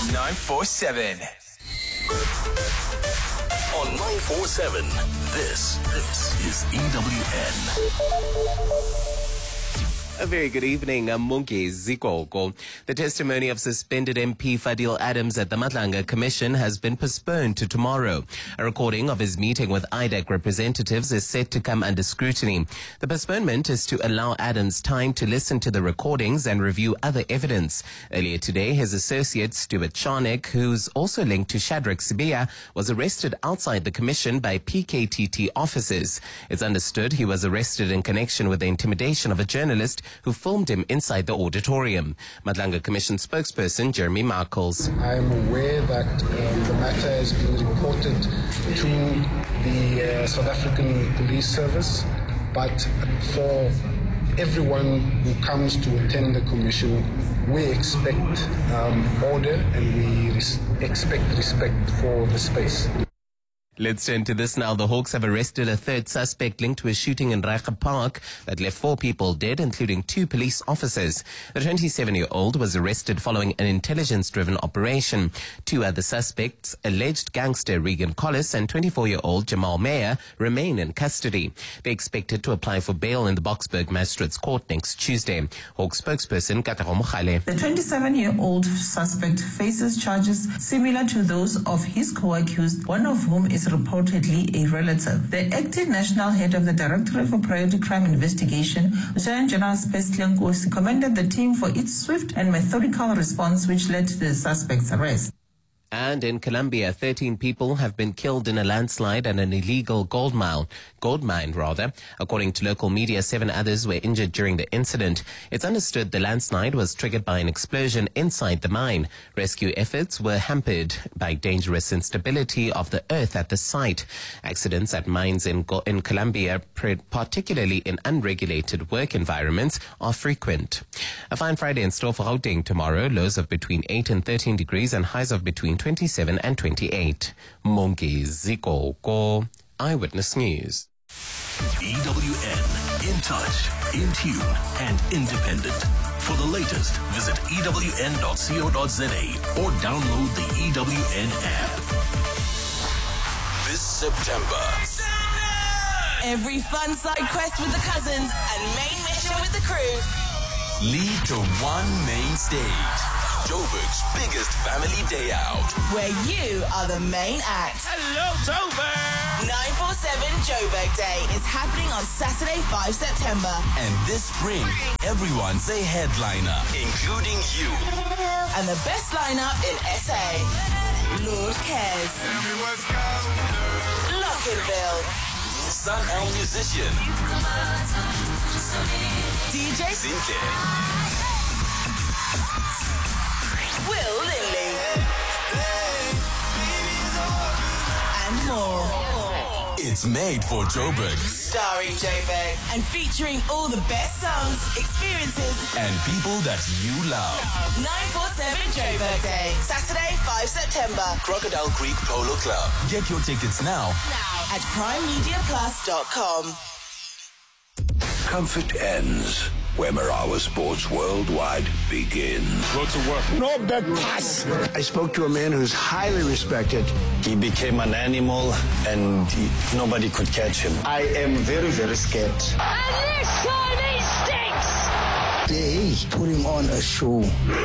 947. On 947, this is EWN. A very good evening, Mungi Zikoko. The testimony of suspended MP Fadil Adams at the Matlanga Commission has been postponed to tomorrow. A recording of his meeting with IDEC representatives is set to come under scrutiny. The postponement is to allow Adams time to listen to the recordings and review other evidence. Earlier today, his associate Stuart Charnick, who's also linked to Shadrach Sibiya, was arrested outside the Commission by PKTT officers. It's understood he was arrested in connection with the intimidation of a journalist who filmed him inside the auditorium. Matlanga Commission spokesperson Jeremy Markles. I am aware that the matter has been reported to the South African Police Service, but for everyone who comes to attend the Commission, we expect order and we expect respect for the space. Let's turn to this now. The Hawks have arrested a third suspect linked to a shooting in Reiger Park that left 4 people dead, including 2 police officers. The 27-year-old was arrested following an intelligence-driven operation. 2 other suspects, alleged gangster Regan Collis and 24-year-old Jamal Meyer, remain in custody. They're expected to apply for bail in the Boksburg Magistrates Court next Tuesday. Hawks spokesperson Kataro Mokhale. The 27-year-old suspect faces charges similar to those of his co-accused, one of whom is reportedly a relative. The acting national head of the Directorate for Priority Crime Investigation, Lieutenant General Speslen Nkosi, commended the team for its swift and methodical response which led to the suspect's arrest. And in Colombia, 13 people have been killed in a landslide and an illegal gold mine. According to local media, 7 others were injured during the incident. It's understood the landslide was triggered by an explosion inside the mine. Rescue efforts were hampered by dangerous instability of the earth at the site. Accidents at mines in Colombia, particularly in unregulated work environments, are frequent. A fine Friday in store for Gauteng tomorrow. Lows of between 8 and 13 degrees and highs of between 27 and 28. Mungi Zikoko, Eyewitness News. EWN, in touch, in tune, and independent. For the latest, visit ewn.co.za or download the EWN app. This September, every fun side quest with the cousins and main mission with the crew Lead to one main stage. Joburg's biggest family day out, where you are the main act. Hello, Joburg! 947 Joburg Day is happening on Saturday, 5 September. And this spring, everyone's a headliner, including you. And the best lineup in SA. Lord Cares. Lockinville. Sun El Musician. DJ Sinclair. Will Lindley. And more. It's made for Joburg. Starring Joburg. And featuring all the best songs, experiences, and people that you love. 947 Joburg Day. Saturday, 5 September. Crocodile Creek Polo Club. Get your tickets now At primemediaplus.com. comfort ends where Marawa Sports Worldwide begins. Go to work. No back pass. I spoke to a man who's highly respected. He became an animal and nobody could catch him. I am very, very scared. And this time he stinks! They put him on a show.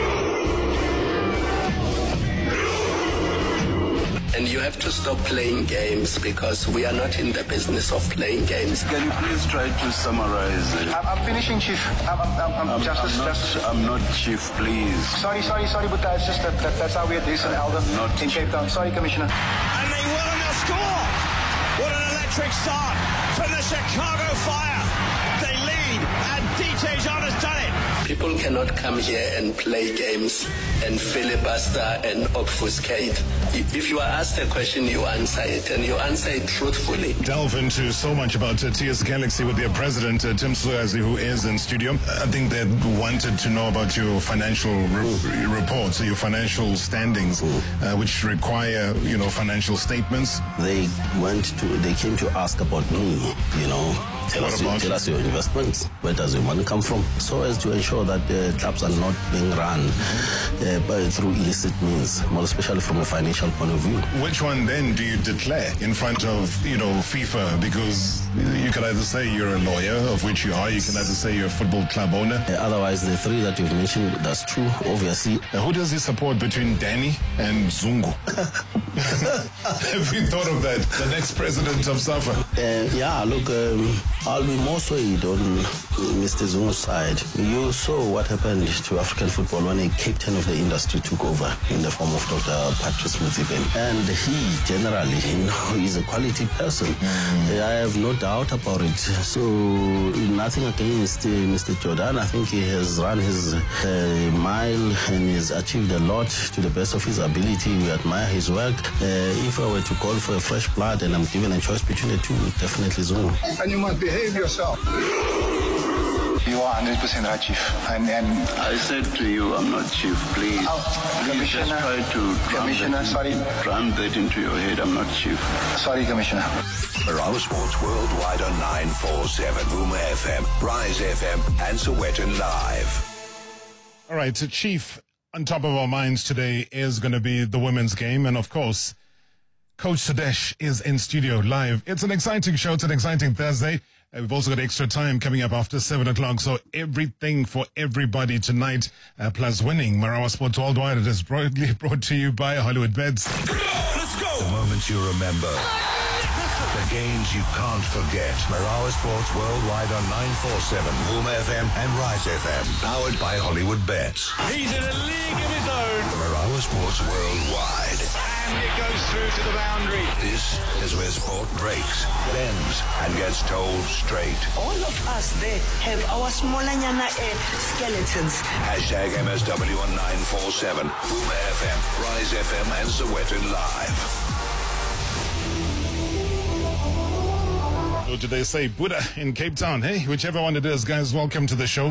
And you have to stop playing games because we are not in the business of playing games. Can you please try to summarize it? I'm finishing, Chief. I'm Justice. I'm not Chief, please. Sorry, but that's just that's how we address an elder in Cape Town. Sorry, Commissioner. And they will now score. What an electric start from the Chicago Fire. They lead, and DJ John has done it. People cannot come here and play games and filibuster and obfuscate. If you are asked a question, you answer it, and you answer it truthfully. Delve into so much about TS Galaxy with their president, Tim Suazi, who is in studio. I think they wanted to know about your financial reports, your financial standings, which require, financial statements. They came to ask about me, Tell us your investments. Where does your money come from? So as to ensure that the clubs are not being run through illicit means, more especially from a financial point of view. Which one then do you declare in front of, FIFA? Because you can either say you're a lawyer, of which you are, you can either say you're a football club owner. Otherwise, the three that you've mentioned, that's true, obviously. Who does he support between Danny and Zungu? Have you thought of that? The next president of SAFA? I'll be more swayed on Mr. Zungu's side. You saw what happened to African football when a captain of the industry took over in the form of Dr. Patrice Motsepe. And he generally, is a quality person. I have no doubt about it. So nothing against Mr. Jordan. I think he has run his mile and has achieved a lot to the best of his ability. We admire his work. If I were to call for a fresh blood and I'm given a choice between the two, definitely Zungu. And you must behave yourself. You are 100% right, Chief. And I said to you, I'm not Chief, please. Please just try to drum that into your head. I'm not Chief. Sorry, Commissioner. Marama Sports Worldwide on 947, Vuma FM, Rise FM, and Sowetan Live. All right, so Chief, on top of our minds today is going to be the women's game. And of course, Coach Sudesh is in studio live. It's an exciting show. It's an exciting Thursday. We've also got extra time coming up after 7 o'clock. So everything for everybody tonight, plus winning Marama Sports Worldwide. It is proudly brought to you by Hollywood Bets. Let's go! The moments you remember. The games you can't forget. Marama Sports Worldwide on 947, Vuma FM and Rise FM. Powered by Hollywood Bets. He's in a league of his own. Marama Sports Worldwide. And it goes through to the boundary. This is where sport breaks, bends, and gets told straight. All of us there have our smallanyana skeletons. Hashtag MSW on 947, Vuma FM, Rise FM, and Sowetan Live. Or do they say Buddha in Cape Town? Hey, whichever one it is, guys, welcome to the show.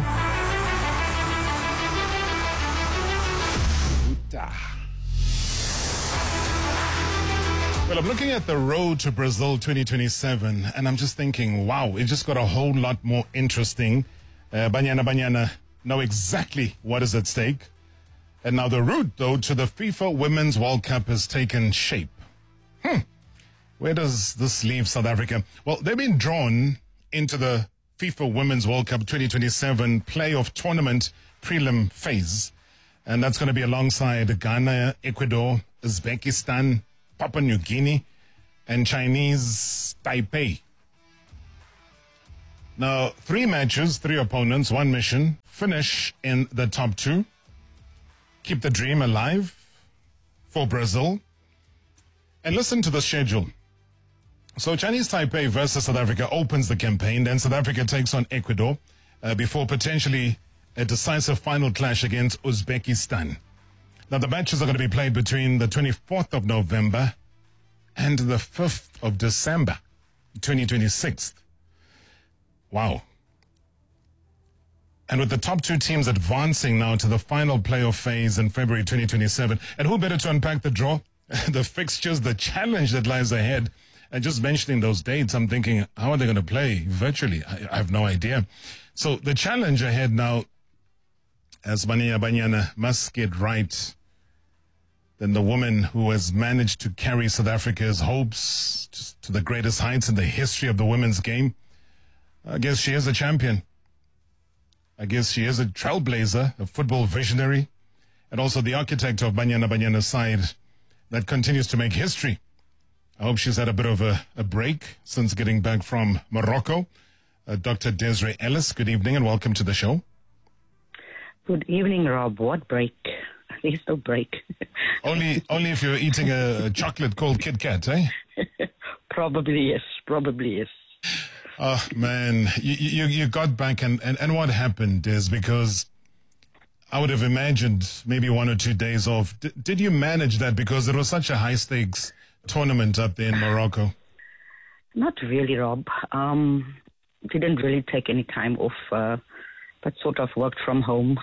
Buddha. Well, I'm looking at the road to Brazil 2027, and I'm just thinking, wow, it just got a whole lot more interesting. Banyana know exactly what is at stake. And now the route, though, to the FIFA Women's World Cup has taken shape. Where does this leave South Africa? Well, they've been drawn into the FIFA Women's World Cup 2027 playoff tournament prelim phase. And that's going to be alongside Ghana, Ecuador, Uzbekistan, Papua New Guinea, and Chinese Taipei. Now, 3 matches, 3 opponents, 1 mission. Finish in the top 2. Keep the dream alive for Brazil. And listen to the schedule. So Chinese Taipei versus South Africa opens the campaign. Then South Africa takes on Ecuador before potentially a decisive final clash against Uzbekistan. Now, the matches are going to be played between the 24th of November and the 5th of December, 2026. Wow. And with the top 2 teams advancing now to the final playoff phase in February 2027. And who better to unpack the draw, the fixtures, the challenge that lies ahead. And just mentioning those dates, I'm thinking, how are they going to play virtually? I have no idea. So the challenge ahead now, as Banyana must get right, then the woman who has managed to carry South Africa's hopes to the greatest heights in the history of the women's game, I guess she is a champion. I guess she is a trailblazer, a football visionary, and also the architect of Banyana's side that continues to make history. I hope she's had a bit of a break since getting back from Morocco. Dr. Desiree Ellis, good evening and welcome to the show. Good evening, Rob. What break? There's no break. Only if you're eating a chocolate called Kit Kat, eh? Probably yes. Oh, man, you got back and what happened is because I would have imagined maybe 1 or 2 days off. Did you manage that because it was such a high-stakes tournament up there in Morocco? Not really, Rob. Didn't really take any time off, but sort of worked from home,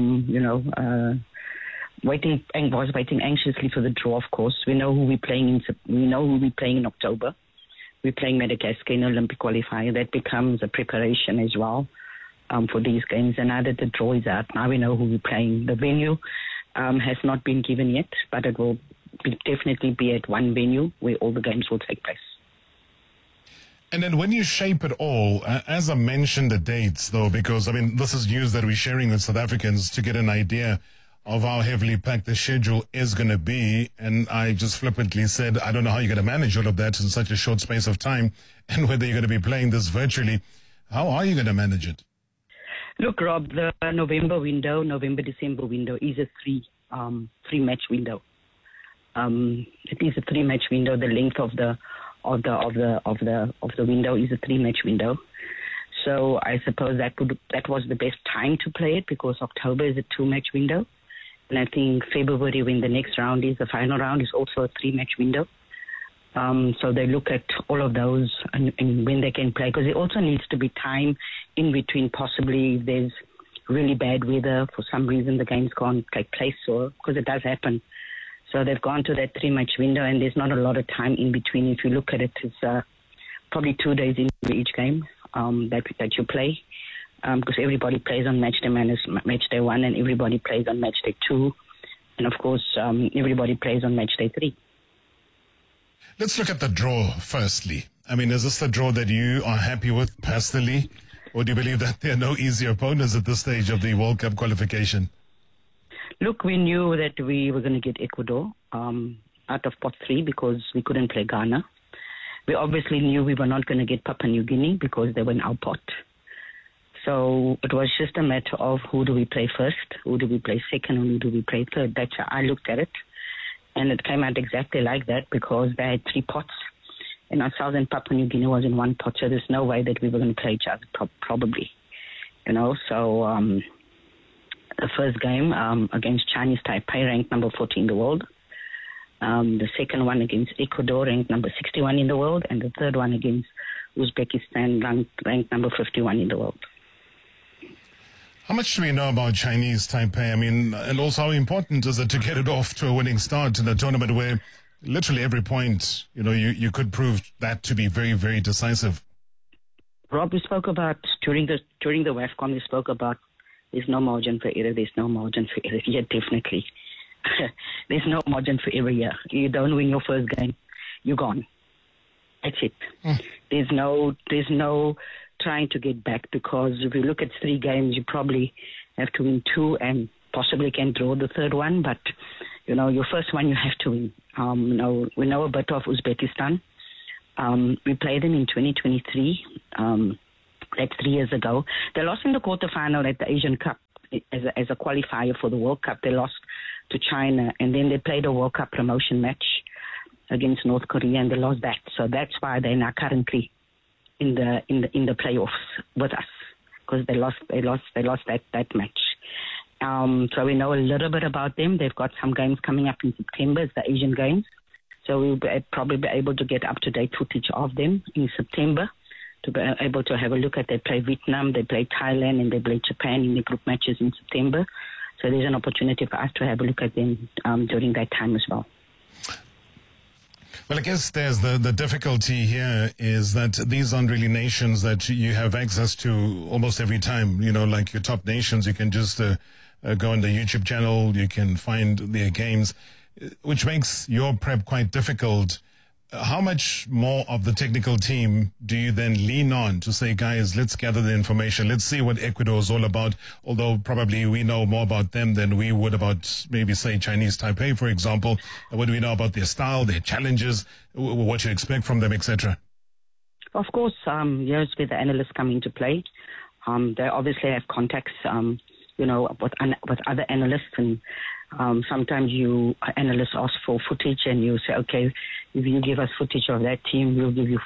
was waiting anxiously for the draw, of course. We know who we're playing in October. We're playing Madagascar in Olympic qualifier. That becomes a preparation as well for these games. And now that the draw is out, now we know who we're playing. The venue has not been given yet, but it will definitely be at one venue where all the games will take place. And then when you shape it all, as I mentioned the dates, though, because, I mean, this is news that we're sharing with South Africans to get an idea of how heavily packed the schedule is going to be. And I just flippantly said, I don't know how you're going to manage all of that in such a short space of time and whether you're going to be playing this virtually. How are you going to manage it? Look, Rob, the November-December window is a three-match window. It is a three-match window. The length of the window is a three-match window. So I suppose that was the best time to play it, because October is a two-match window. And I think February, when the next round is, the final round, is also a three-match window. So they look at all of those and when they can play, because there also needs to be time in between, possibly if there's really bad weather, for some reason the games can't take place, or because it does happen. So they've gone to that three-match window, and there's not a lot of time in between. If you look at it, it's probably 2 days into each game that you play, because everybody plays on match day 1, and everybody plays on match day 2, and of course everybody plays on match day 3. Let's look at the draw firstly. I mean, is this the draw that you are happy with personally, or do you believe that there are no easy opponents at this stage of the World Cup qualification? Look, we knew that we were going to get Ecuador out of pot 3 because we couldn't play Ghana. We obviously knew we were not going to get Papua New Guinea because they were in our pot. So it was just a matter of who do we play first, who do we play second, and who do we play third. That's how I looked at it. And it came out exactly like that, because they had 3 pots. And ourselves and Papua New Guinea was in 1 pot, so there's no way that we were going to play each other, probably. So the first game against Chinese Taipei, ranked number 40 in the world. The second one against Ecuador, ranked number 61 in the world. And the third one against Uzbekistan, ranked number 51 in the world. How much do we know about Chinese Taipei? I mean, and also how important is it to get it off to a winning start in a tournament where literally every point, you could prove that to be very, very decisive? Rob, we spoke about, during the WAFCON, we spoke about there's no margin for error. There's no margin for error. Yeah, definitely. There's no margin for error here. You don't win your first game, you're gone. That's it. There's no trying to get back, because if you look at 3 games, you probably have to win 2 and possibly can draw the third one. But, your first one you have to win. We know a bit of Uzbekistan. We played them in 2023. That's 3 years ago. They lost in the quarterfinal at the Asian Cup as a qualifier for the World Cup. They lost to China, and then they played a World Cup promotion match against North Korea, and they lost that. So that's why they're now currently in the playoffs with us, because they lost that match. So we know a little bit about them. They've got some games coming up in September. It's the Asian Games, so we'll probably be able to get up-to-date footage of them in September, to be able to have a look at. They play Vietnam, they play Thailand, and they play Japan in the group matches in September. So there's an opportunity for us to have a look at them during that time as well. Well, I guess there's the difficulty here is that these aren't really nations that you have access to almost every time. Like your top nations, you can just go on the YouTube channel, you can find their games, which makes your prep quite difficult. How much more of the technical team do you then lean on to say, guys, let's gather the information, let's see what Ecuador is all about, although probably we know more about them than we would about maybe, say, Chinese Taipei, for example. What do we know about their style, their challenges, what you expect from them, etc.? Of course, here's where the analysts come into play. They obviously have contacts, with other analysts, and sometimes analysts ask for footage, and you say, okay, if you give us footage of that team, we'll give you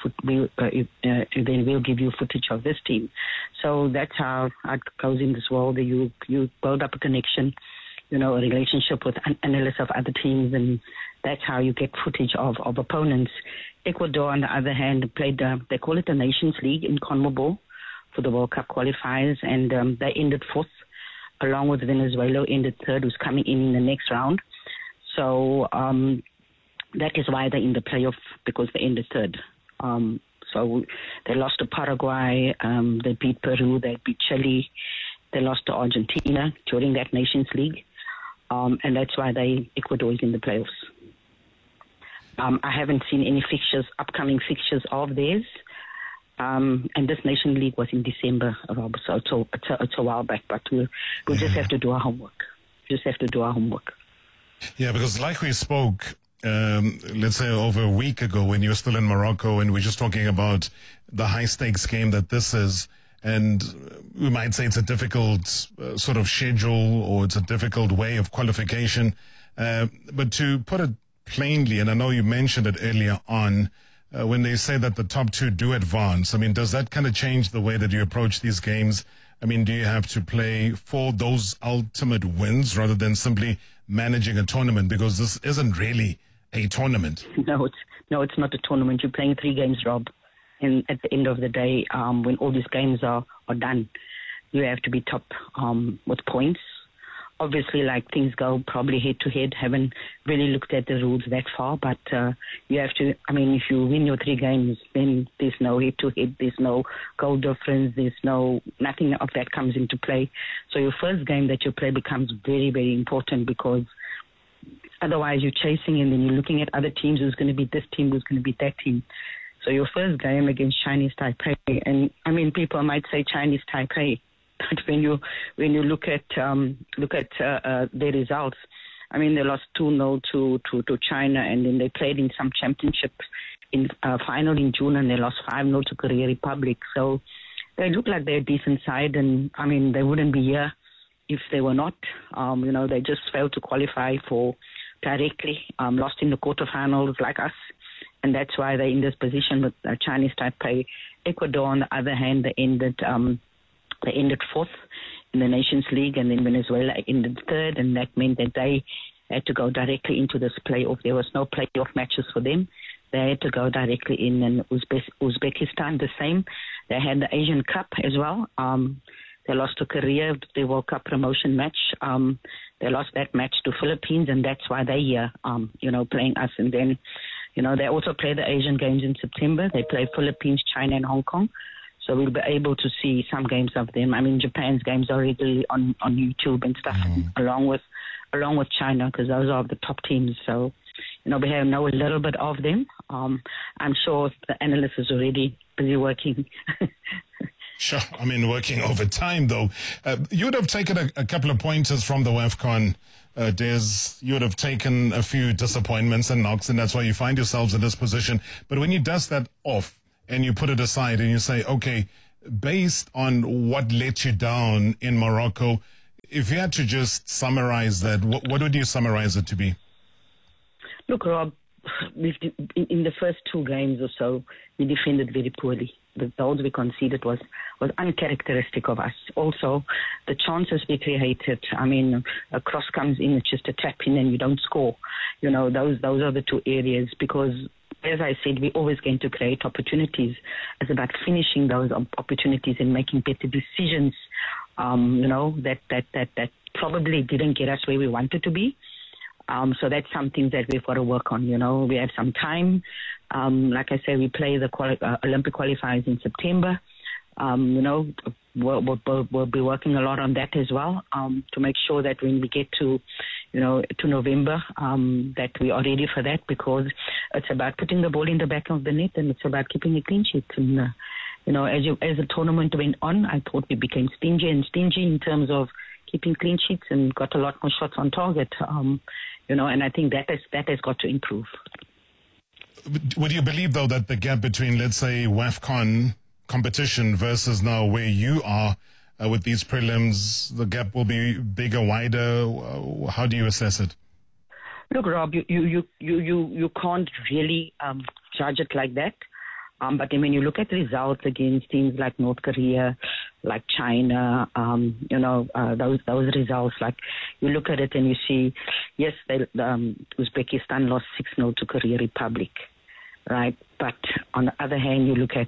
then we'll give you footage of this team. So that's how it goes in this world. You build up a connection, a relationship with analysts of other teams, and that's how you get footage of opponents. Ecuador, on the other hand, played they call it the Nations League in CONMEBOL for the World Cup qualifiers, and they ended 4th. Along with Venezuela, ended 3rd, who's coming in the next round. So that is why they're in the playoff, because they ended 3rd. So they lost to Paraguay, they beat Peru, they beat Chile, they lost to Argentina during that Nations League. and that's why Ecuador is in the playoffs. I haven't seen any upcoming fixtures of theirs. And this Nation League was in December, Rob, so it's a while back, but we'll just have to do our homework. Yeah, because like we spoke, let's say over a week ago when you were still in Morocco, and we're just talking about the high-stakes game that this is, and we might say it's a difficult sort of schedule, or it's a difficult way of qualification. But to put it plainly, and I know you mentioned it earlier on, when they say that the top two do advance, I mean, does that kind of change the way that you approach these games? I mean, do you have to play for those ultimate wins rather than simply managing a tournament? Because this isn't really a tournament. No, it's not a tournament. You're playing 3 games, Rob. And at the end of the day, when all these games are done, you have to be top with points. Obviously, like things go probably head to head. Haven't really looked at the rules that far, but you have to. I mean, if you win your 3 games, then there's no head to head. There's no goal difference. There's nothing of that comes into play. So your first game that you play becomes very, very important, because otherwise you're chasing and then you're looking at other teams. Who's going to beat this team? Who's going to beat that team? So your first game against Chinese Taipei, and I mean, people might say Chinese Taipei. But when you look at their results, I mean, they lost 2-0 to China, and then they played in some championship in final in June, and they lost 5-0 to Korea Republic. So they look like they're a decent side, and I mean, they wouldn't be here if they were not. They just failed to qualify for directly, lost in the quarterfinals like us, and that's why they're in this position with Chinese Taipei. Ecuador, on the other hand, they ended 4th in the Nations League, and then Venezuela ended 3rd, and that meant that they had to go directly into this playoff. There was no playoff matches for them. They had to go directly in, and Uzbekistan the same. They had the Asian Cup as well. They lost to Korea, the World Cup promotion match. They lost that match to Philippines, and that's why they're here, playing us. And then, they also play the Asian games in September. They play Philippines, China, and Hong Kong. So we'll be able to see some games of them. I mean, Japan's games are already on YouTube and stuff, along with China, because those are the top teams. So, we know a little bit of them. I'm sure the analyst is already busy working. Sure. I mean, working overtime, though. You would have taken a couple of pointers from the WAFCON, Des. You would have taken a few disappointments and knocks, and that's why you find yourselves in this position. But when you dust that off, and you put it aside and you say, okay, based on what let you down in Morocco, if you had to just summarize that, what would you summarize it to be? Look, Rob, in the first 2 games or so, we defended very poorly. The goals we conceded was uncharacteristic of us. Also, the chances we created, I mean, a cross comes in, it's just a tap in and you don't score. Those are the 2 areas, because as I said, we're always going to create opportunities. It's about finishing those opportunities and making better decisions, that probably didn't get us where we wanted to be. So that's something that we've got to work on. We have some time. Like I said, we play the Olympic qualifiers in September. We'll be working a lot on that as well, to make sure that when we get to November, that we are ready for that, because it's about putting the ball in the back of the net, and it's about keeping a clean sheet. And, as the tournament went on, I thought we became stingy in terms of keeping clean sheets and got a lot more shots on target, and I think that has got to improve. Would you believe, though, that the gap between, let's say, WAFCON competition versus now where you are with these prelims, the gap will be bigger, wider? How do you assess it? Look, Rob, you can't really judge it like that. But then when you look at results against teams like North Korea, like China, those results, like you look at it and you see, yes, Uzbekistan lost 6-0 to Korea Republic, right? But on the other hand, you look at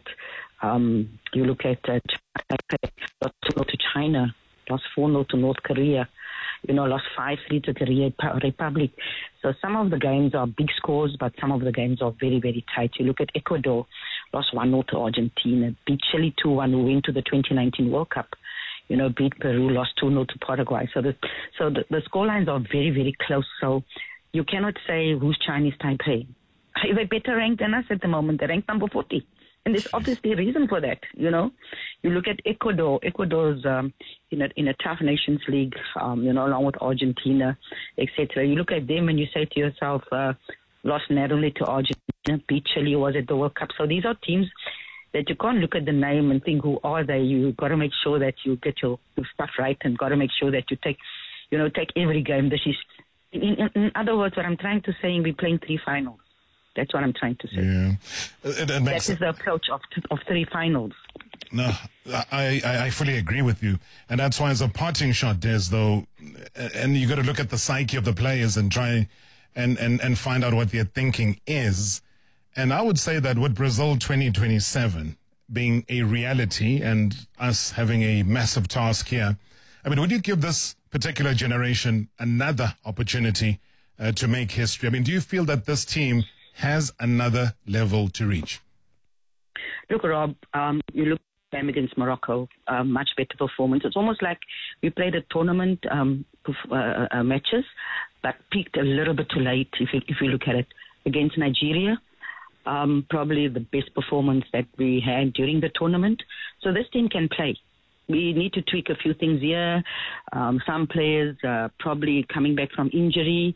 lost 2-0 to China, lost 4-0 to North Korea, lost 5-3 to Korea Republic. So some of the games are big scores, but some of the games are very, very tight. You look at Ecuador, lost 1-0 to Argentina, beat Chile 2-1, who went to the 2019 World Cup. beat Peru, lost 2-0 to Paraguay. So the scorelines are very, very close. So you cannot say who's Chinese Taipei. They're better ranked than us at the moment. They're ranked number 40. And there's obviously a reason for that, You look at Ecuador. Ecuador's in a tough Nations League, along with Argentina, etc. You look at them and you say to yourself, lost narrowly to Argentina, beat Chile, was at the World Cup. So these are teams that you can't look at the name and think, who are they? You've got to make sure that you get your stuff right and got to make sure that you take every game. This is, in other words, what I'm trying to say, we're playing 3 finals. That's what I'm trying to say. Yeah. That is the approach of 3 finals. No, I fully agree with you. And that's why as a parting shot, Des, though, and you got to look at the psyche of the players and try and find out what their thinking is. And I would say that with Brazil 2027 being a reality and us having a massive task here, I mean, would you give this particular generation another opportunity to make history? I mean, do you feel that this team has another level to reach? Look, Rob, you look at them against Morocco, much better performance. It's almost like we played a tournament matches, but peaked a little bit too late if you look at it. Against Nigeria, probably the best performance that we had during the tournament. So this team can play. We need to tweak a few things here. Some players probably coming back from injury.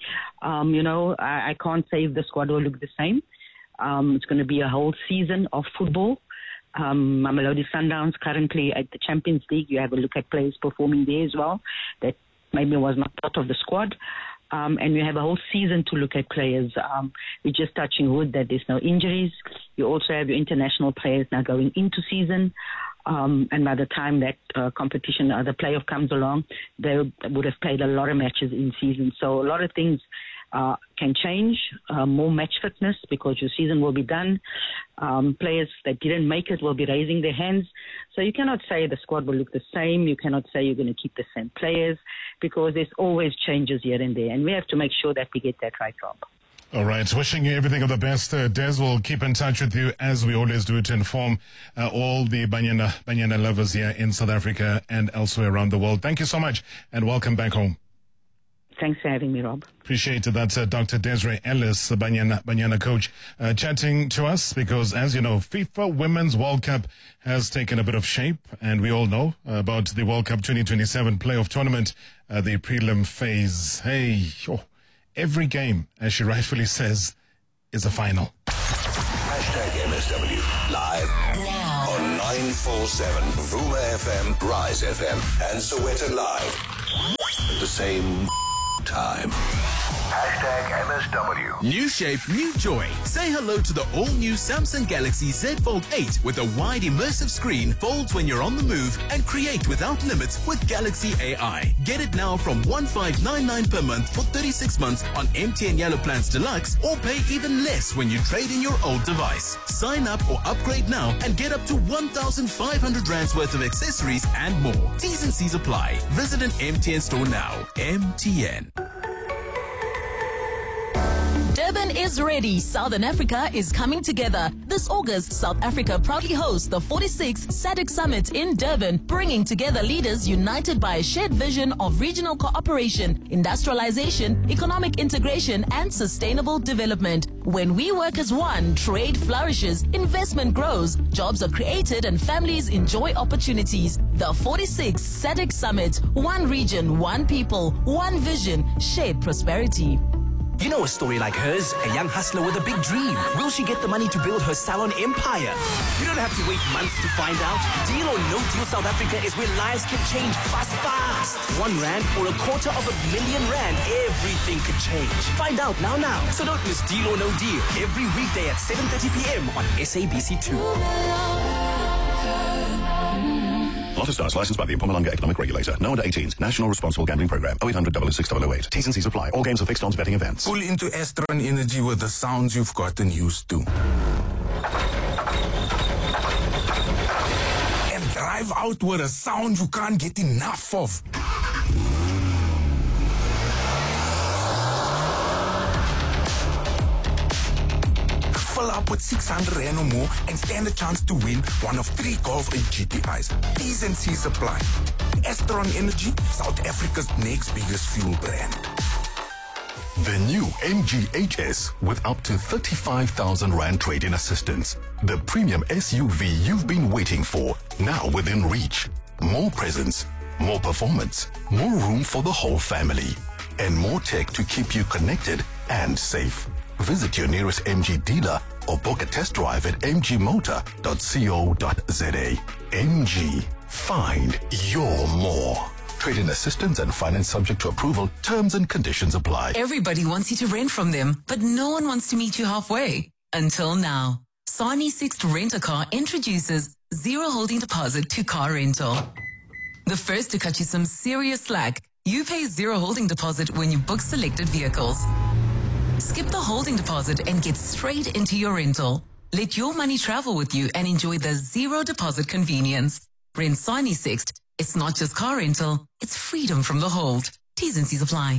I can't say if the squad will look the same. It's going to be a whole season of football. Mamelodi Sundowns currently at the Champions League. You have a look at players performing there as well that maybe was not part of the squad. And you have a whole season to look at players. We're just touching wood that there's no injuries. You also have your international players now going into season. And by the time that competition, the playoff comes along, they would have played a lot of matches in season. So a lot of things can change, more match fitness because your season will be done. Players that didn't make it will be raising their hands. So you cannot say the squad will look the same. You cannot say you're going to keep the same players because there's always changes here and there. And we have to make sure that we get that right, Rob. All right. Wishing you everything of the best. Des will keep in touch with you as we always do to inform all the Banyana lovers here in South Africa and elsewhere around the world. Thank you so much and welcome back home. Thanks for having me, Rob. Appreciate it. That's Dr. Desiree Ellis, the Banyana coach, chatting to us because, as you know, FIFA Women's World Cup has taken a bit of shape, and we all know about the World Cup 2027 playoff tournament, the prelim phase. Hey, every game, as she rightfully says, is a final. Hashtag MSW live now on 947 Vuma FM, Rise FM, and Sowetan Live at the same time. Hashtag MSW. New shape, new joy. Say hello to the all-new Samsung Galaxy Z Fold 8 with a wide immersive screen, folds when you're on the move, and create without limits with Galaxy AI. Get it now from 1599 per month for 36 months on MTN Yellow Plans Deluxe, or pay even less when you trade in your old device. Sign up or upgrade now and get up to 1,500 Rands worth of accessories and more. T's and C's apply. Visit an MTN store now. MTN. Durban is ready. Southern Africa is coming together. This August, South Africa proudly hosts the 46th SADC Summit in Durban, bringing together leaders united by a shared vision of regional cooperation, industrialization, economic integration, and sustainable development. When we work as one, trade flourishes, investment grows, jobs are created, and families enjoy opportunities. The 46th SADC Summit. One region, one people, one vision, shared prosperity. You know a story like hers, a young hustler with a big dream. Will she get the money to build her salon empire? You don't have to wait months to find out. Deal or No Deal South Africa is where lives can change fast. R1 or R250,000, everything could change. Find out now. So don't miss Deal or No Deal every weekday at 7:30 p.m. on SABC2. Lotto Stars, licensed by the Mpumalanga Economic Regulator. No under 18s. National Responsible Gambling Program. 0800 006 T's and C's apply. All games are fixed odds betting events. Pull into Astron Energy with the sounds you've gotten used to. And drive out with a sound you can't get enough of. Fill up with 600 Rand or more and stand a chance to win one of 3 Golf 8 GTIs. T's and C's apply. Astron Energy, South Africa's next biggest fuel brand. The new MG HS with up to 35,000 Rand trade-in assistance. The premium SUV you've been waiting for, now within reach. More presence, more performance, more room for the whole family, and more tech to keep you connected and safe. Visit your nearest MG dealer or book a test drive at mgmotor.co.za. MG, find your more. Trade-in assistance and finance subject to approval. Terms and conditions apply. Everybody wants you to rent from them, but no one wants to meet you halfway. Until now. Sani Sixt Rent-A-Car introduces zero holding deposit to car rental. The first to cut you some serious slack. You pay zero holding deposit when you book selected vehicles. Skip the holding deposit and get straight into your rental. Let your money travel with you and enjoy the zero deposit convenience. Rent Sani Sixt. It's not just car rental, it's freedom from the hold. T's and C's apply.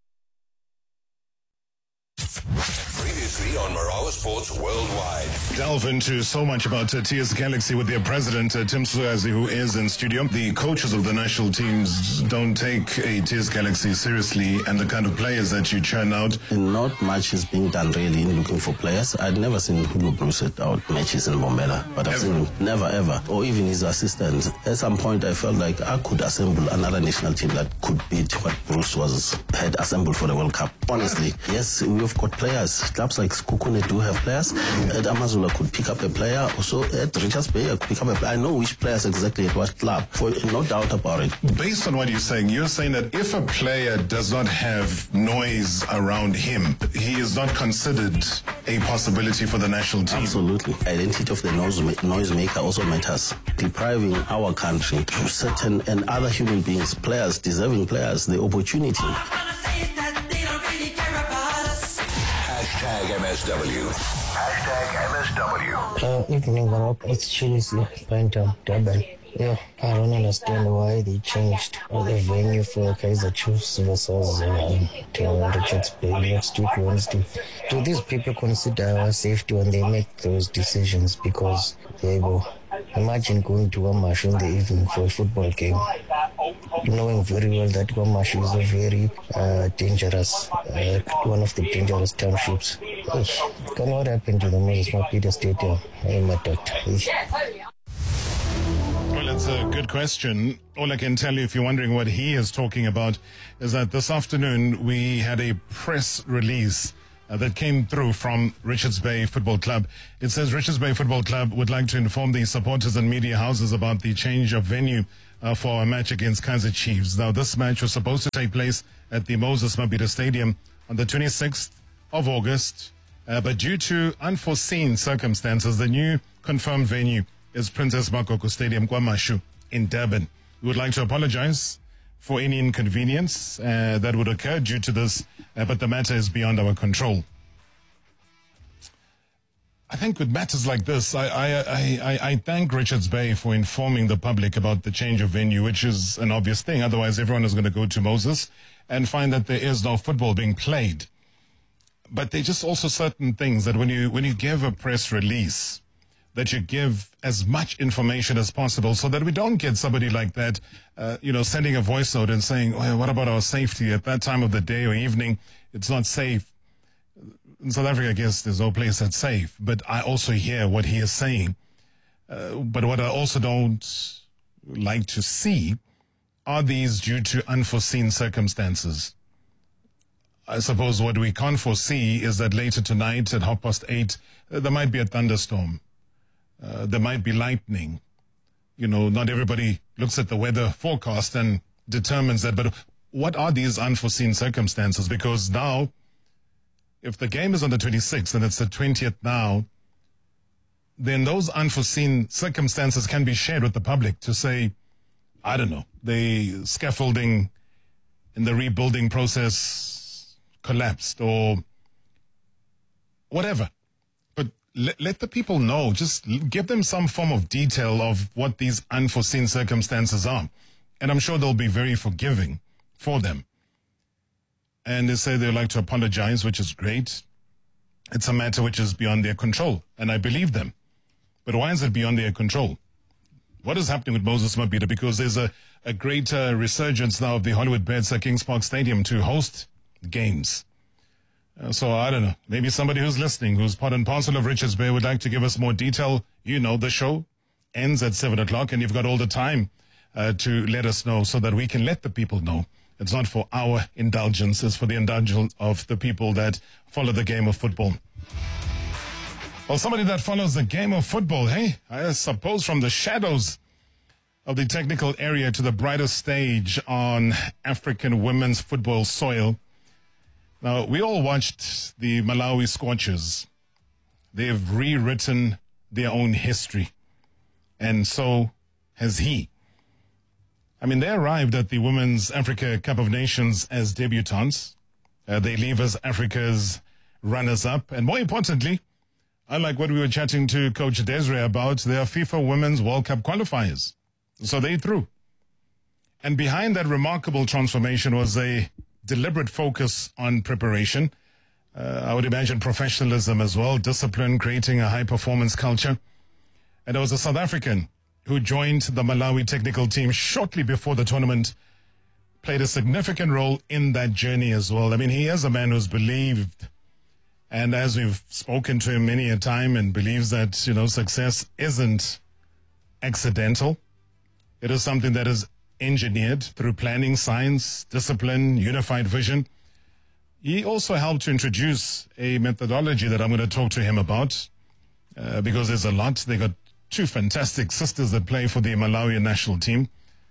Previously on Marawa Sports Worldwide. Delve into so much about TS Galaxy with their president, Tim Suazi, who is in studio. The coaches of the national teams don't take a TS Galaxy seriously, and the kind of players that you churn out. Not much is being done really in looking for players. I'd never seen Hugo Bruce set out matches in Bombela, but I've seen him never ever, or even his assistants. At some point I felt like I could assemble another national team that could beat what Bruce had assembled for the World Cup. Honestly, yes, we've got players. Clubs like Skukune do have players. At Amazula could pick up a player. Also at Richards Bay could pick up a player. I know which players exactly at what club, for no doubt about it. Based on what you're saying that if a player does not have noise around him, he is not considered a possibility for the national team. Absolutely. Identity of the noisemaker also matters. Depriving our country to certain and other human beings, players, deserving players, the opportunity. MSW. MSW. Evening, Rob. It's Chelsea, Phantom, Durban. Yeah, I don't understand why they changed the venue for Kaizer Chiefs versus Richards Bay next week Wednesday. Do these people consider our safety when they make those decisions? Because they will imagine going to Wamash in the evening for a football game, knowing very well that Wamash is a very dangerous, one of the dangerous townships. What happened to the Moses Mapida Stadium? I'm a doctor. Well, it's a good question. All I can tell you, if you're wondering what he is talking about, is that this afternoon we had a press release that came through from Richards Bay Football Club. It says Richards Bay Football Club would like to inform the supporters and media houses about the change of venue for a match against Kaizer Chiefs. Now, this match was supposed to take place at the Moses Mabhida Stadium on the 26th of August, but due to unforeseen circumstances, the new confirmed venue is Princess Makoko Stadium, KwaMashu in Durban. We would like to apologize for any inconvenience that would occur due to this, but the matter is beyond our control. I think with matters like this, I thank Richards Bay for informing the public about the change of venue, which is an obvious thing. Otherwise, everyone is going to go to Moses and find that there is no football being played. But there are just also certain things that when you give a press release, that you give as much information as possible so that we don't get somebody like that, sending a voice note and saying, well, what about our safety at that time of the day or evening? It's not safe. In South Africa, I guess there's no place that's safe. But I also hear what he is saying. But what I also don't like to see are these due to unforeseen circumstances. I suppose what we can't foresee is that later tonight at 8:30, there might be a thunderstorm. There might be lightning. Not everybody looks at the weather forecast and determines that. But what are these unforeseen circumstances? Because now, if the game is on the 26th and it's the 20th now, then those unforeseen circumstances can be shared with the public to say, I don't know, the scaffolding in the rebuilding process collapsed or whatever. Let the people know. Just give them some form of detail of what these unforeseen circumstances are. And I'm sure they'll be very forgiving for them. And they say they'd like to apologize, which is great. it's a matter which is beyond their control, and I believe them. But why is it beyond their control? What is happening with Moses Mabhida? Because there's a great resurgence now of the Hollywood Bets at Kings Park Stadium to host games. So I don't know, maybe somebody who's listening, who's part and parcel of Richards Bay, would like to give us more detail. You know, the show ends at 7 o'clock and you've got all the time to let us know so that we can let the people know. It's not for our indulgence, it's for the indulgence of the people that follow the game of football. Well, somebody that follows the game of football, hey, I suppose from the shadows of the technical area to the brighter stage on African women's football soil. Now, we all watched the Malawi Scorchers. They've rewritten their own history. And so has he. I mean, they arrived at the Women's Africa Cup of Nations as debutantes. They leave as Africa's runners-up. And more importantly, unlike what we were chatting to Coach Desiree about, they are FIFA Women's World Cup qualifiers. So they through. And behind that remarkable transformation was a deliberate focus on preparation. I would imagine professionalism as well, discipline, creating a high-performance culture. And there was a South African who joined the Malawi technical team shortly before the tournament, played a significant role in that journey as well. I mean, he is a man who's believed, and as we've spoken to him many a time, and believes that, you know, success isn't accidental. It is something that is engineered through planning, science, discipline, unified vision. He also helped to introduce a methodology that I'm going to talk to him about because there's a lot. They got two fantastic sisters that play for the Malawian national team.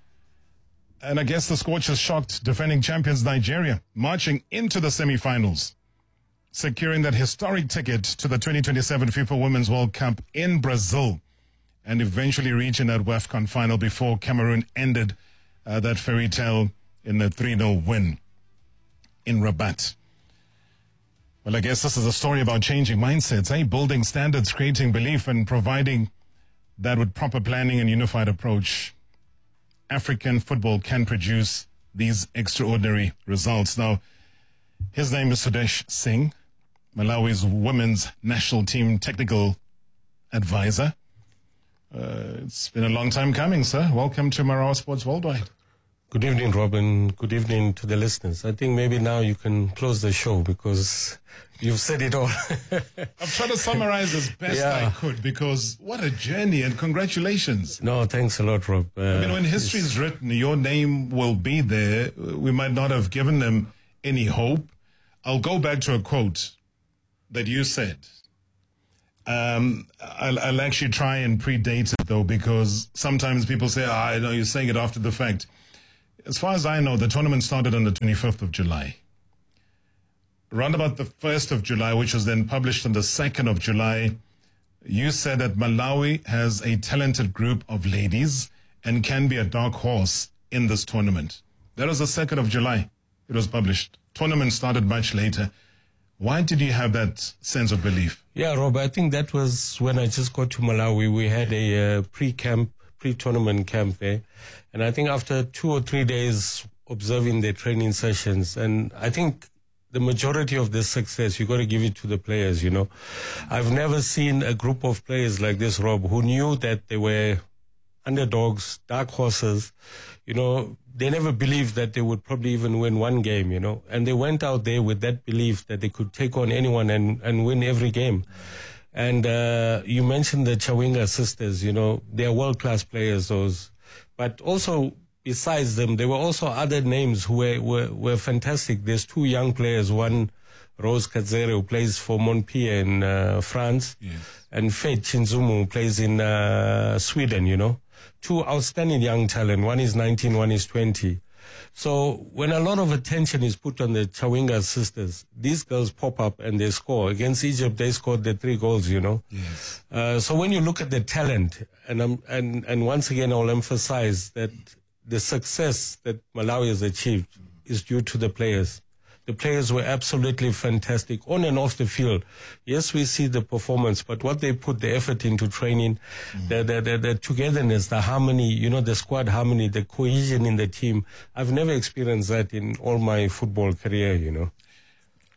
And I guess the Scorchers shocked defending champions Nigeria, marching into the semi-finals, securing that historic ticket to the 2027 FIFA Women's World Cup in Brazil, and eventually reaching that WAFCON final before Cameroon ended that fairy tale in a 3-0 win in Rabat. Well, I guess this is a story about changing mindsets, building standards, creating belief, and providing that with proper planning and unified approach, African football can produce these extraordinary results. Now, his name is Sudesh Singh, Malawi's women's national team technical advisor. It's been a long time coming, sir. Welcome to Marawa Sports Worldwide. Good evening, Robin. Good evening to the listeners. I think maybe now you can close the show because you've said it all. I've tried to summarize as best I could because what a journey, and congratulations. No, thanks a lot, Rob. I mean, when history is written, your name will be there. We might not have given them any hope. I'll go back to a quote that you said. I'll actually try and predate it, though, because sometimes people say, I know you're saying it after the fact. As far as I know, the tournament started on the 25th of July. Around about the 1st of July, which was then published on the 2nd of July, you said that Malawi has a talented group of ladies and can be a dark horse in this tournament. That was the 2nd of July. It was published. Tournament started much later. Why did you have that sense of belief? Yeah, Rob, I think that was when I just got to Malawi. We had a pre-tournament camp there. And I think after 2 or 3 days observing their training sessions, and I think the majority of this success, you got to give it to the players, you know. I've never seen a group of players like this, Rob, who knew that they were underdogs, dark horses. You know, they never believed that they would probably even win one game, you know. And they went out there with that belief that they could take on anyone and win every game. And you mentioned the Chawinga sisters, you know, they are world-class players, those. But also, besides them, there were also other names who were fantastic. There's two young players, one Rose Kadzere, who plays for Montpellier in France, and Faith Chinzumu, who plays in Sweden, you know. Two outstanding young talent. One is 19, one is 20. So when a lot of attention is put on the Chawinga sisters, these girls pop up and they score. Against Egypt, they scored the 3 goals, you know. Yes. So when you look at the talent, and once again, I'll emphasize that the success that Malawi has achieved is due to the players. The players were absolutely fantastic on and off the field. Yes, we see the performance, but what they put the effort into training, the togetherness, the harmony, you know, the squad harmony, the cohesion in the team. I've never experienced that in all my football career, you know.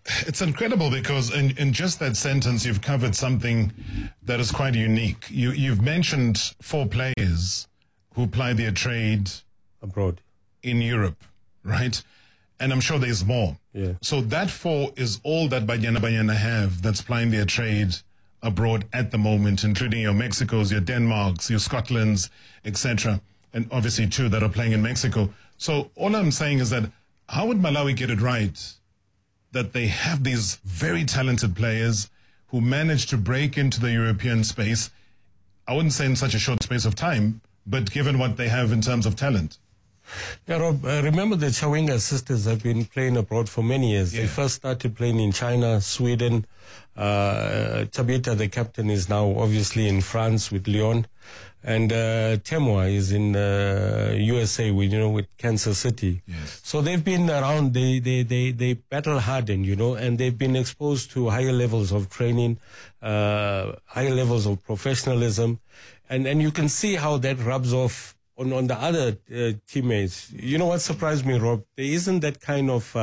It's incredible because in just that sentence, you've covered something that is quite unique. You've mentioned 4 players who ply their trade abroad in Europe, right? And I'm sure there's more. Yeah. So that 4 is all that Banyana have that's plying their trade abroad at the moment, including your Mexicos, your Denmarks, your Scotlands, etc. And obviously 2 that are playing in Mexico. So all I'm saying is that how would Malawi get it right that they have these very talented players who manage to break into the European space, I wouldn't say in such a short space of time, but given what they have in terms of talent? Yeah, Rob, remember the Chawinga sisters have been playing abroad for many years. Yeah. They first started playing in China, Sweden. Tabita, the captain, is now obviously in France with Lyon. And Temwa is in USA with Kansas City. Yes. So they've been around, they battle hardened, and they've been exposed to higher levels of training, higher levels of professionalism. And you can see how that rubs off on the other teammates. You know what surprised me, Rob? There isn't that kind of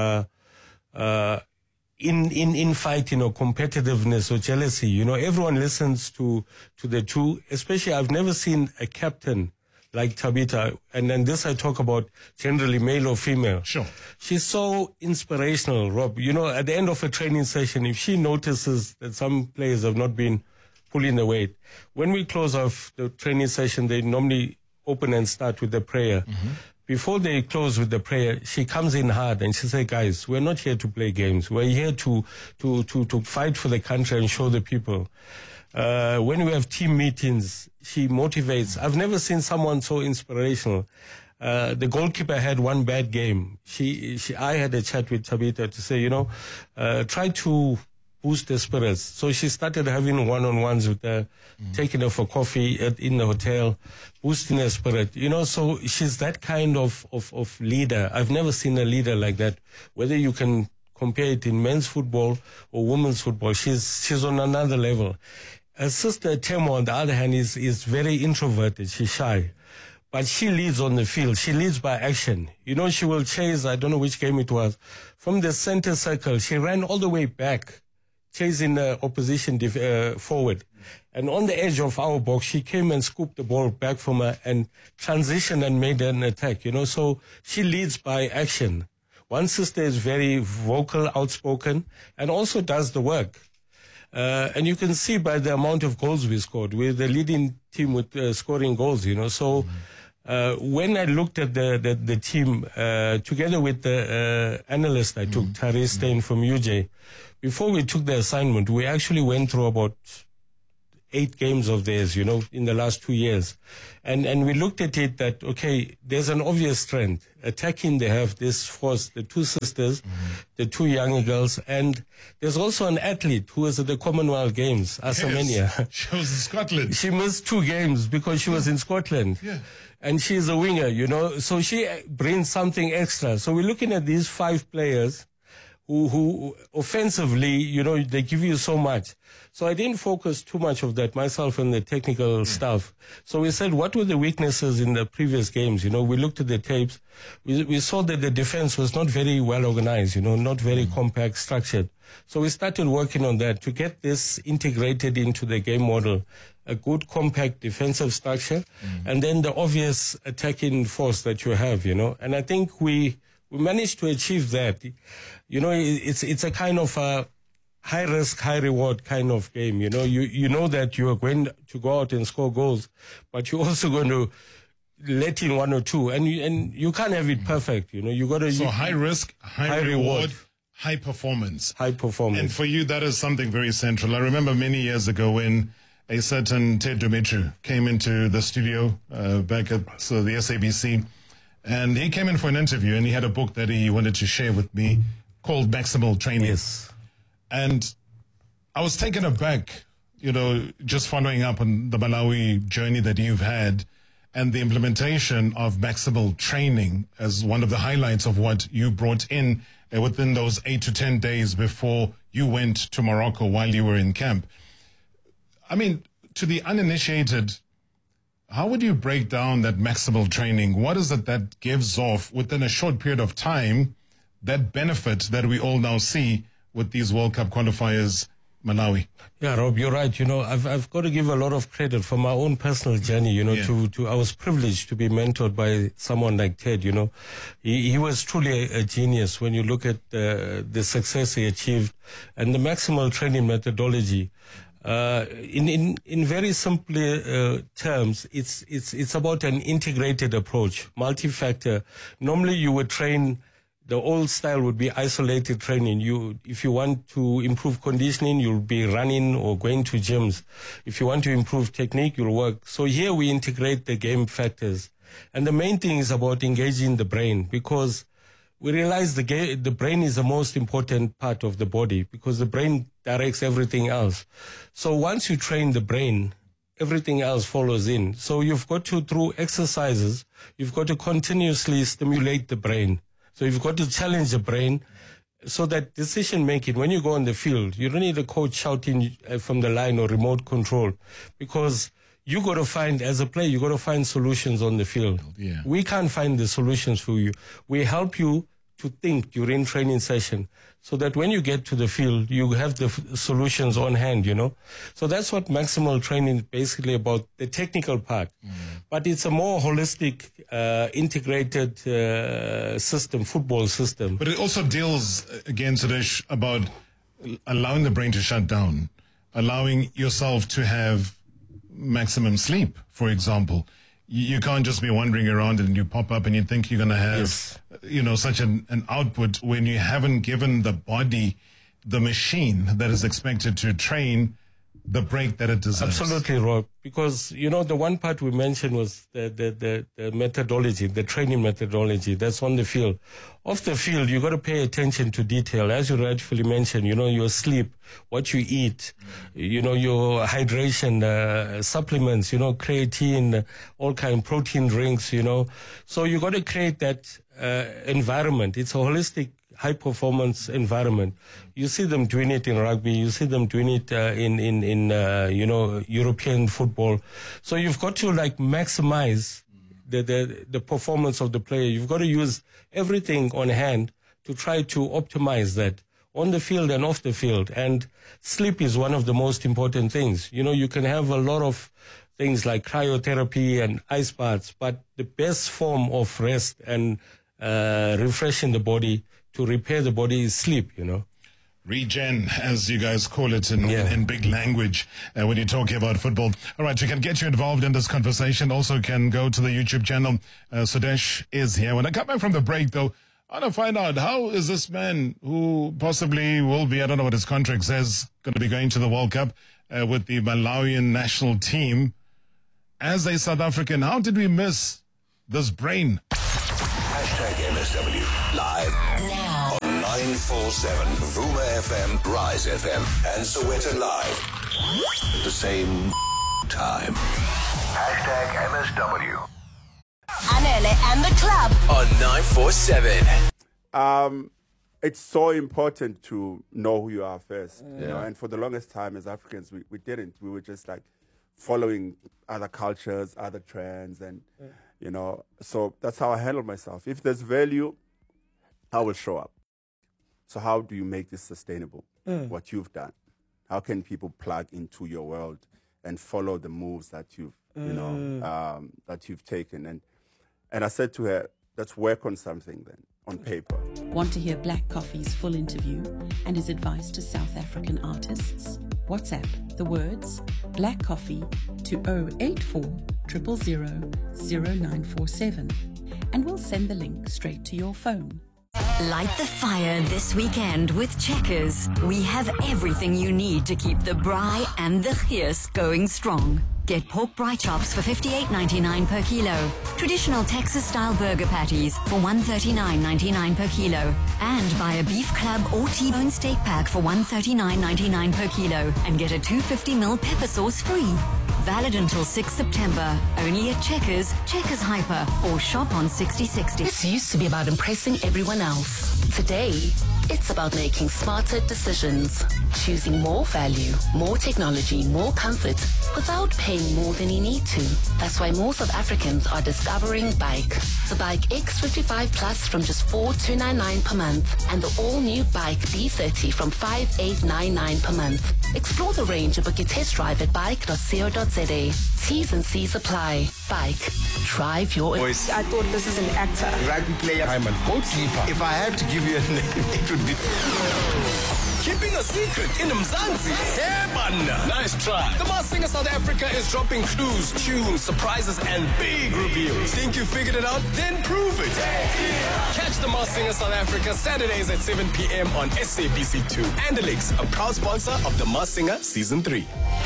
infighting or competitiveness or jealousy. Everyone listens to the 2. Especially, I've never seen a captain like Tabita, and then this I talk about generally male or female. Sure. She's so inspirational, Rob. At the end of a training session, if she notices that some players have not been pulling the weight, when we close off the training session, they normally open and start with the prayer. Mm-hmm. Before they close with the prayer, she comes in hard and she says, guys, we're not here to play games. We're here to fight for the country and show the people. When we have team meetings, she motivates. I've never seen someone so inspirational. The goalkeeper had one bad game. I had a chat with Tabita to say, try to boost the spirits. So she started having one-on-ones with her, taking her for coffee in the hotel, boosting her spirit. So she's that kind of leader. I've never seen a leader like that. Whether you can compare it in men's football or women's football, she's on another level. Her sister Temo, on the other hand, is very introverted. She's shy. But she leads on the field. She leads by action. She will chase, I don't know which game it was, from the center circle. She ran all the way back, chasing the opposition forward. And on the edge of our box, she came and scooped the ball back from her and transitioned and made an attack, So she leads by action. One sister is very vocal, outspoken, and also does the work. And you can see by the amount of goals we scored. We're the leading team with scoring goals, So when I looked at the team, together with the analyst I took, Tari Stein from UJ, before we took the assignment, we actually went through about 8 games of theirs, in the last 2 years. And we looked at it that, okay, there's an obvious trend. Attacking, they have this force, the 2 sisters, the 2 younger girls, and there's also an athlete who was at the Commonwealth Games, Asamania. Yes. She was in Scotland. She missed 2 games because she was in Scotland. Yeah. And she's a winger, so she brings something extra. So we're looking at these 5 players who offensively, they give you so much. So I didn't focus too much of that myself on the technical stuff. So we said, what were the weaknesses in the previous games? We looked at the tapes. We saw that the defense was not very well organized, not very compact, structured. So we started working on that to get this integrated into the game model, a good compact defensive structure, and then the obvious attacking force that you have, And I think we managed to achieve that. It's a kind of a high risk, high reward kind of game. You know that you are going to go out and score goals, but you're also going to let in 1 or 2, and you can't have it perfect. You got to. So high risk, high reward, high performance. High performance. And for you, that is something very central. I remember many years ago when a certain Ted Dumitru came into the studio back at the SABC. And he came in for an interview, and he had a book that he wanted to share with me called Maximal Training. Yes. And I was taken aback, just following up on the Malawi journey that you've had and the implementation of maximal training as one of the highlights of what you brought in within those 8 to 10 days before you went to Morocco while you were in camp. I mean, to the uninitiated, how would you break down that maximal training? What is it that gives off within a short period of time that benefit that we all now see with these World Cup qualifiers, Malawi? Yeah, Rob, you're right. I've got to give a lot of credit for my own personal journey, I was privileged to be mentored by someone like Ted, He was truly a genius when you look at the success he achieved and the maximal training methodology. In very simple terms, it's about an integrated approach, multi-factor. Normally you would train. The old style would be isolated training. If you want to improve conditioning, you'll be running or going to gyms. If you want to improve technique, you'll work. So here we integrate the game factors. And the main thing is about engaging the brain, because we realize the brain is the most important part of the body, because the brain directs everything else. So once you train the brain, everything else follows in. So you've got to, through exercises, you've got to continuously stimulate the brain. So you've got to challenge the brain so that decision-making, when you go on the field, you don't need a coach shouting from the line or remote control, because you got to find, as a player, you got to find solutions on the field. Yeah. We can't find the solutions for you. We help you to think during training session so that when you get to the field, you have the solutions on hand, So that's what maximal training is basically about, the technical part. But it's a more holistic, integrated system, football system. But it also deals, again, Sudesh, about allowing the brain to shut down, allowing yourself to have maximum sleep, for example. You can't just be wandering around and you pop up and you think you're going to have, such an output when you haven't given the body, the machine that is expected to train, the break that it deserves. Absolutely, Rob. Because, the one part we mentioned was the methodology, the training methodology that's on the field. Off the field, you got to pay attention to detail. As you rightfully mentioned, your sleep, what you eat, your hydration, supplements, creatine, all kind of protein drinks, So you got to create that environment. It's a holistic high-performance environment. You see them doing it in rugby. You see them doing it in European football. So you've got to maximize the performance of the player. You've got to use everything on hand to try to optimize that on the field and off the field. And sleep is one of the most important things. You can have a lot of things like cryotherapy and ice baths, but the best form of rest and refreshing the body to repair the body is sleep, Regen, as you guys call it in big language when you're talking about football. All right, we can get you involved in this conversation. Also can go to the YouTube channel. Sudesh is here. When I come back from the break, though, I want to find out, how is this man who possibly will be, I don't know what his contract says, going to be going to the World Cup with the Malawian national team. As a South African, how did we miss this brain? #MSW live now on 947 Vuma FM, Rise FM, and Soweto Live at the same time. #MSW. Anele and the club on 947. It's so important to know who you are first, and for the longest time as Africans, we didn't. We were just following other cultures, other trends, and so that's how I handle myself. If there's value, I will show up. So how do you make this sustainable? What you've done, how can people plug into your world and follow the moves that you've that you've taken? And I said to her, let's work on something then, on paper. Want to hear Black Coffee's full interview and his advice to South African artists? WhatsApp the words Black Coffee to 084 000 0947 and we'll send the link straight to your phone. Light the fire this weekend with Checkers. We have everything you need to keep the braai and the gees going strong. Get pork braai chops for $58.99 per kilo. Traditional Texas-style burger patties for $139.99 per kilo. And buy a beef club or T-bone steak pack for $139.99 per kilo and get a 250ml pepper sauce free. Valid until 6 September. Only at Checkers, Checkers Hyper, or shop on 6060. This used to be about impressing everyone else. Today, it's about making smarter decisions. choosing more value, more technology, more comfort, without paying more than you need to. That's why more South Africans are discovering Bike. The Bike X55 Plus from just $4,299 per month, and the all-new Bike B30 from $5,899 per month. Explore the range and book your test drive at bike.co.za. T's and C's apply. Bike. Drive your... Voice. I thought this is an actor. Rugby player. I'm a goalkeeper. If I had to give you a name, it would be... Keeping a secret in Mzansi. Nice try. The Masked Singer South Africa is dropping clues, tunes, surprises, and big reveals. Think you figured it out? Then prove it. Catch The Masked Singer South Africa Saturdays at 7 p.m. on SABC2. Andalix, a proud sponsor of The Masked Singer Season 3.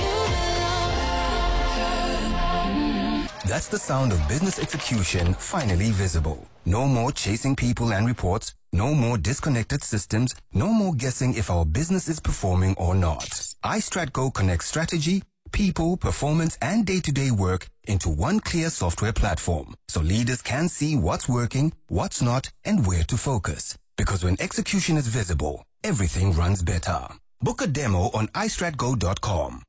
That's the sound of business execution finally visible. No more chasing people and reports. No more disconnected systems. No more guessing if our business is performing or not. iStratGo connects strategy, people, performance, and day-to-day work into one clear software platform, so leaders can see what's working, what's not, and where to focus. Because when execution is visible, everything runs better. Book a demo on iStratGo.com.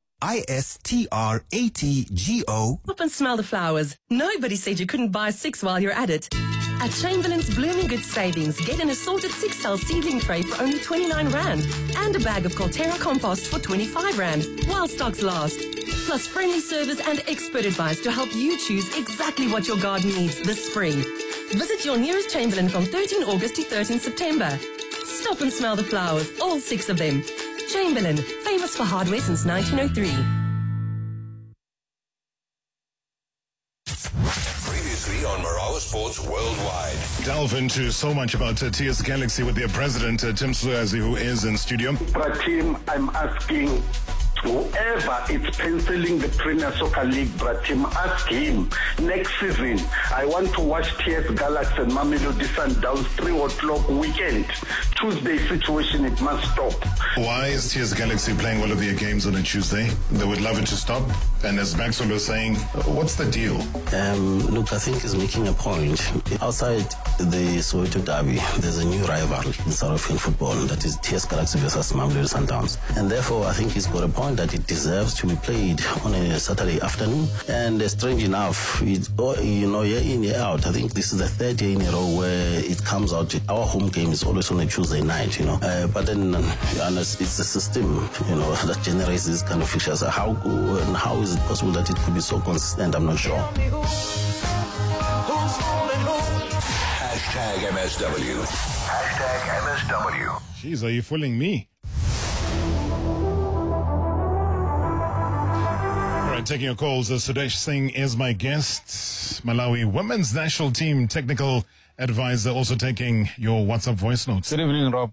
iStratgo. Up and smell the flowers. Nobody said you couldn't buy 6 while you're at it. At Chamberlain's Blooming Good Savings, get an assorted 6-cell seedling tray for only 29 Rand and a bag of Colterra compost for 25 Rand while stocks last. Plus friendly service and expert advice to help you choose exactly what your garden needs this spring. Visit your nearest Chamberlain from 13 August to 13 September. Stop and smell the flowers, all 6 of them. Chamberlain, famous for hardware since 1903. On Marawa Sports Worldwide. Delve into so much about TS Galaxy with their president, Tim Mhlekazi, who is in studio. Tim, I'm asking whoever is penciling the Premier Soccer League, Tim, ask him next season. I want to watch TS Galaxy and Mamelodi Sundowns 3 o'clock weekend. Tuesday situation, it must stop. Why is TS Galaxy playing all of their games on a Tuesday? They would love it to stop. And as Maxwell was saying, what's the deal? Look, I think he's making a point. Outside the Soweto Derby, there's a new rival in South African football, that is TS Galaxy versus Mamelodi Sundowns. And therefore, I think he's got a point that it deserves to be played on a Saturday afternoon. And strange enough, year in, year out, I think this is the 3rd year in a row where it comes out. Our home game is always on a Tuesday night, but then it's the system, that generates this kind of fixtures. How is it possible that it could be so consistent? I'm not sure. #MSW. #MSW. Jeez, are you fooling me? All right, taking your calls. Sudesh Singh is my guest. Malawi women's national team technical advisor, also taking your WhatsApp voice notes. Good evening, Rob.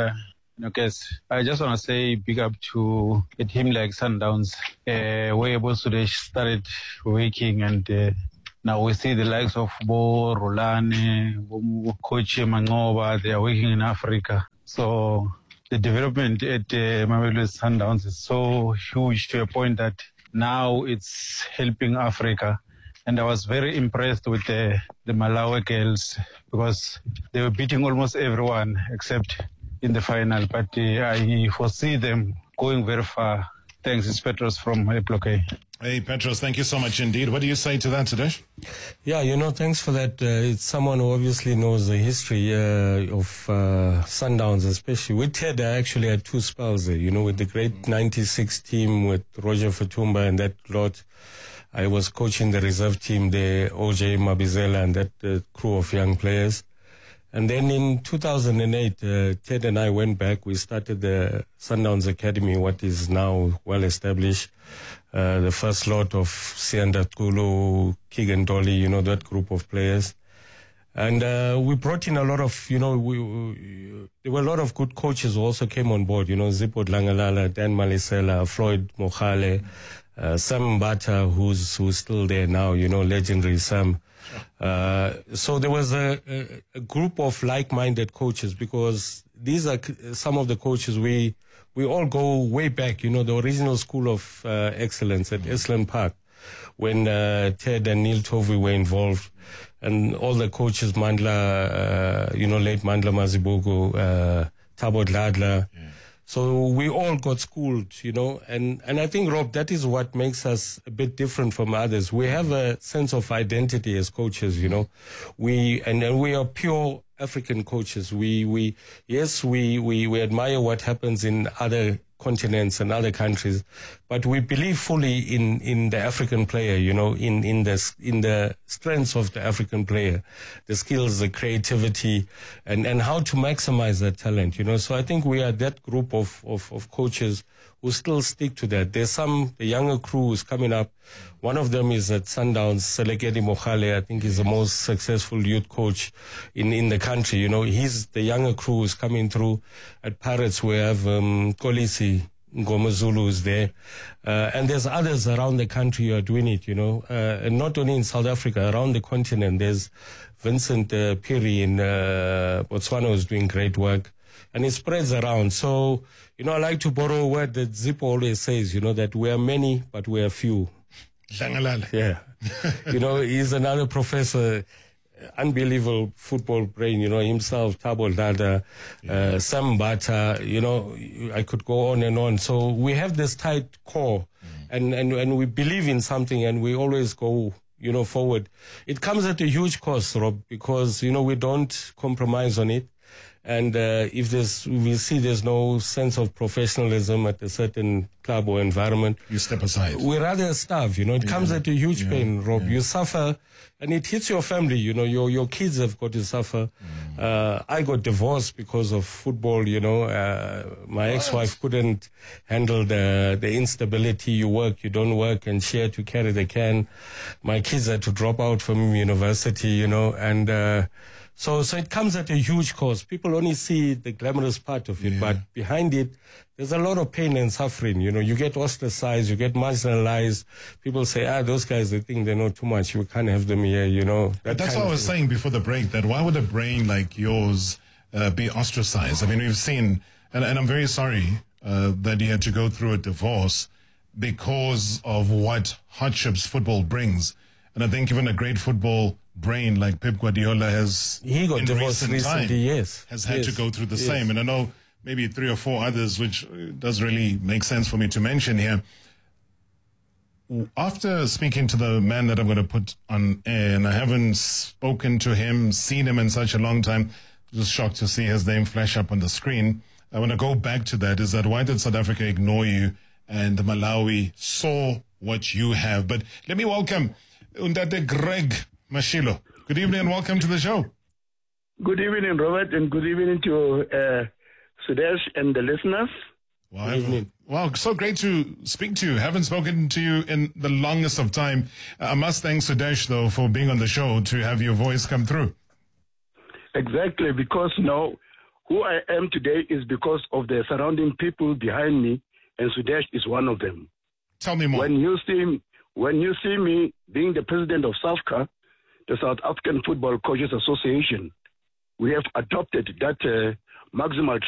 I just want to say big up to a team like Sundowns, where Sudesh started working, and now we see the likes of Bo, Rolane, Coach Mangoba, they are working in Africa. So the development at Mamelodi Sundowns is so huge to a point that now it's helping Africa. And I was very impressed with the Malawi girls, because they were beating almost everyone except in the final. But I foresee them going very far. Thanks, it's Petros from Eploke. Hey, Petros, thank you so much indeed. What do you say to that, Sudesh? Yeah, thanks for that. It's someone who obviously knows the history of Sundowns, especially. We actually had 2 spells there, with the great 96 team with Roger Fatumba and that lot. I was coaching the reserve team there, OJ Mabizela and that crew of young players. And then in 2008, Ted and I went back. We started the Sundowns Academy, what is now well established. The first lot of Sianda Kulu, Keegan Dolly, that group of players. And we brought in a lot of, there were a lot of good coaches who also came on board, Zippo Dlangalala, Dan Malisela, Floyd Mohale, Sam Mbata, who's still there now, legendary Sam. So there was a group of like-minded coaches, because these are some of the coaches we all go way back, the original school of excellence at Esland Park, when Ted and Neil Tovey were involved, and all the coaches, Mandla, late Mandla Mazibugu, Thabo Dladla. Yeah. So we all got schooled, you know, and I think, Rob, that is what makes us a bit different from others. We have a sense of identity as coaches, you know. We are pure African coaches. We admire what happens in other continents and other countries, but we believe fully in the African player, you know, in the strengths of the African player, the skills, the creativity, and how to maximize that talent, you know. So I think we are that group of coaches who still stick to that. There's the younger crew is coming up. One of them is at Sundowns, Selekedi Mohale. I think he's the most successful youth coach in the country. You know, he's the younger crew is coming through. At Pirates, we have Kolisi Ngomazulu is there. And there's others around the country who are doing it, you know. And not only in South Africa, around the continent. There's Vincent Piri in Botswana who's doing great work. And it spreads around. So, you know, I like to borrow a word that Zippo always says, you know, that we are many, but we are few. Yeah. You know, he's another professor, unbelievable football brain, you know, himself, Thabo Dada, Sam Bata, you know, I could go on and on. So we have this tight core and we believe in something and we always go, you know, forward. It comes at a huge cost, Rob, because, you know, we don't compromise on it. And if we see there's no sense of professionalism at a certain club or environment, you step aside. We rather starve, you know. It comes at a huge pain, Rob. You suffer, and it hits your family, you know. Your kids have got to suffer. I got divorced because of football, you know. My ex-wife couldn't handle the instability. You work, you don't work, and she had to carry the can. My kids had to drop out from university, you know, and So it comes at a huge cost. People only see the glamorous part of it, but behind it, there's a lot of pain and suffering. You know, you get ostracized, you get marginalized. People say, those guys, they think they know too much. We can't have them here, you know. That's what I was saying before the break, that why would a brain like yours be ostracized? I mean, we've seen, and I'm very sorry that you had to go through a divorce because of what hardships football brings. And I think even a great football brain like Pep Guardiola has, he got divorced recently, has had to go through the same. And I know maybe 3 or 4 others, which does really make sense for me to mention here. After speaking to the man that I'm going to put on air, and I haven't spoken to him, seen him in such a long time, just shocked to see his name flash up on the screen. I want to go back to that, is that why did South Africa ignore you and Malawi saw what you have? But let me welcome Undate Greg Mashilo. Good evening and welcome to the show. Good evening, Robert, and good evening to Sudesh and the listeners. Wow, so great to speak to you. Haven't spoken to you in the longest of time. I must thank Sudesh, though, for being on the show to have your voice come through. Exactly, because now who I am today is because of the surrounding people behind me, and Sudesh is one of them. Tell me more. When you see me being the president of SAFCA, the South African Football Coaches Association, we have adopted that maximal